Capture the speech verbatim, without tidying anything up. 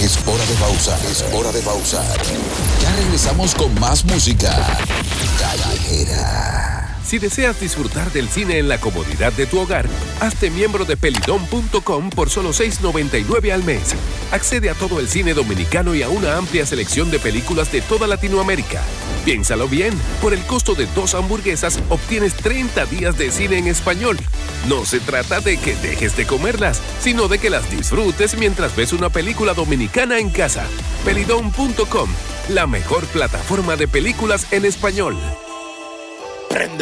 Es hora de pausar, es hora de pausar. Ya regresamos con más música callejera. Si deseas disfrutar del cine en la comodidad de tu hogar, hazte miembro de pelidom punto com por solo seis noventa y nueve al mes. Accede a todo el cine dominicano y a una amplia selección de películas de toda Latinoamérica. Piénsalo bien, por el costo de dos hamburguesas obtienes treinta días de cine en español. No se trata de que dejes de comerlas, sino de que las disfrutes mientras ves una película dominicana en casa. pelidom punto com, la mejor plataforma de películas en español. Prende